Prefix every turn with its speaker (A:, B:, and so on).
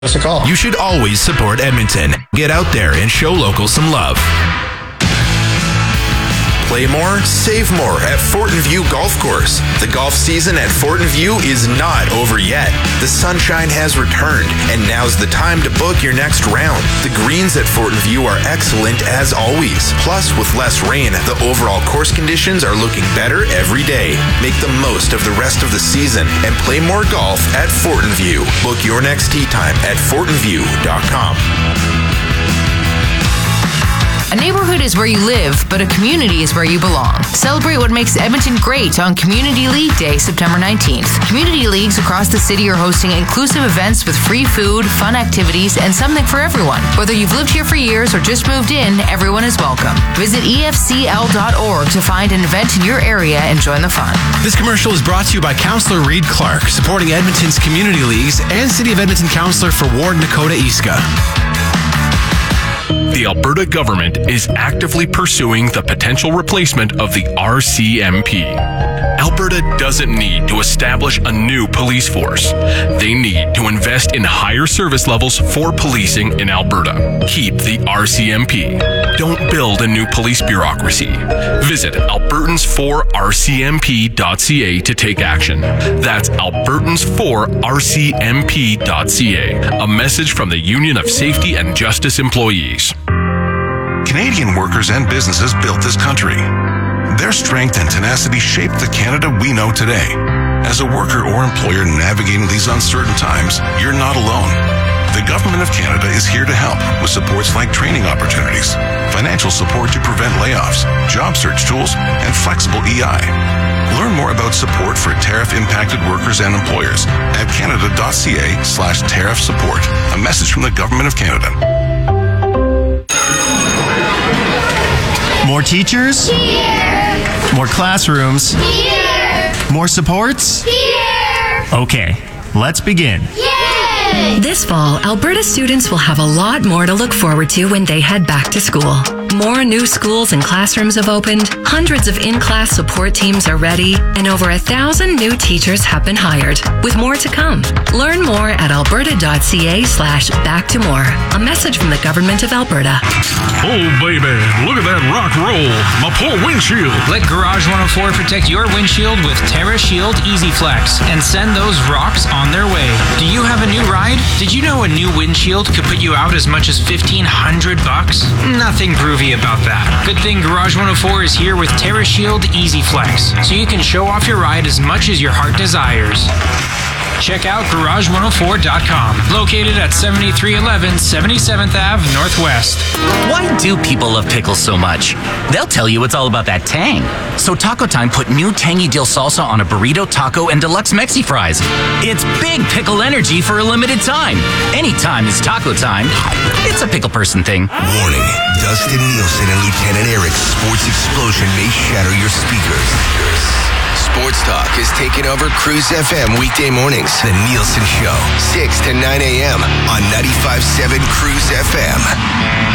A: us a call.
B: You should always support Edmonton. Get out there and show locals some love. Play more, save more at Fortin View Golf Course. The golf season at Fortin View is not over yet. The sunshine has returned, and now's the time to book your next round. The greens at Fortin View are excellent as always. Plus, with less rain, the overall course conditions are looking better every day. Make the most of the rest of the season and play more golf at Fortin View. Book your next tee time at fortinview.com.
C: A neighborhood is where you live, but a community is where you belong. Celebrate what makes Edmonton great on Community League Day, September 19th. Community leagues across the city are hosting inclusive events with free food, fun activities, and something for everyone. Whether you've lived here for years or just moved in, everyone is welcome. Visit efcl.org to find an event in your area and join the fun.
D: This commercial is brought to you by Councillor Reed Clark, supporting Edmonton's community leagues, and City of Edmonton Councillor for Ward Nakota Iska.
E: The Alberta government is actively pursuing the potential replacement of the RCMP. Alberta doesn't need to establish a new police force. They need to invest in higher service levels for policing in Alberta. Keep the RCMP. Don't build a new police bureaucracy. Visit albertans4rcmp.ca to take action. That's albertans4rcmp.ca. A message from the Union of Safety and Justice Employees.
F: Canadian workers and businesses built this country. Their strength and tenacity shaped the Canada we know today. As a worker or employer navigating these uncertain times, you're not alone. The Government of Canada is here to help with supports like training opportunities, financial support to prevent layoffs, job search tools, and flexible EI. Learn more about support for tariff-impacted workers and employers at canada.ca/tariff support. A message from the Government of Canada.
G: More teachers?
H: Here!
G: More classrooms?
H: Here!
G: More supports?
H: Here!
G: Okay, let's begin.
H: Yay!
I: This fall, Alberta students will have a lot more to look forward to when they head back to school. More new schools and classrooms have opened, hundreds of in-class support teams are ready, and over 1,000 new teachers have been hired, with more to come. Learn more at alberta.ca/back-to-more. A message from the Government of Alberta.
J: Oh, baby, look at that rock roll. My poor windshield.
K: Let Garage 104 protect your windshield with Terra Shield Easy Flex and send those rocks on their way. Do you have a new ride? Did you know a new windshield could put you out as much as $1,500? Nothing groovy about that. Good thing Garage 104 is here with Terra Shield Easy Flex, so you can show off your ride as much as your heart desires. Check out garage104.com, located at 7311 77th Ave Northwest.
L: Why do people love pickles so much? They'll tell you it's all about that tang. So Taco Time put new tangy dill salsa on a burrito, taco, and deluxe Mexi fries. It's big pickle energy for a limited time. Anytime is taco time. It's a pickle person thing.
B: Warning, Dustin Nielsen and Lieutenant Eric's sports explosion may shatter your speakers. Sports Talk is taking over Cruise FM weekday mornings. The Nielsen Show, 6 to 9 a.m. on 95.7 Cruise FM.